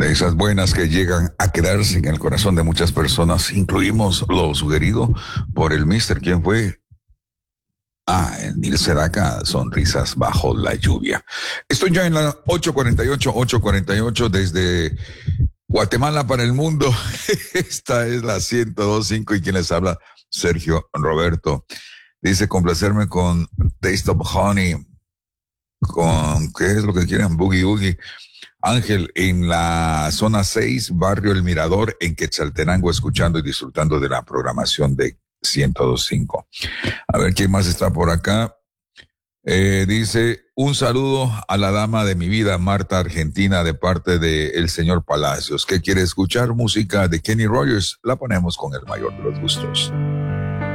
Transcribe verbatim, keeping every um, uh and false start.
De esas buenas que llegan a quedarse en el corazón de muchas personas. Incluimos lo sugerido por el mister. ¿Quién fue? Ah, el Nil Sedaka, sonrisas bajo la lluvia. Estoy ya en la ocho cuarenta y ocho, ocho cuarenta y ocho desde Guatemala para el mundo. Esta es la ciento dos punto cinco y quien les habla, Sergio Roberto. Dice complacerme con Taste of Honey, con, ¿qué es lo que quieren? Boogie Boogie. Ángel, en la zona seis, barrio El Mirador, en Quetzaltenango, escuchando y disfrutando de la programación de ciento dos punto cinco. A ver, ¿quién más está por acá? Eh, dice, un saludo a la dama de mi vida, Marta Argentina, de parte del señor Palacios, que quiere escuchar música de Kenny Rogers. La ponemos con el mayor de los gustos.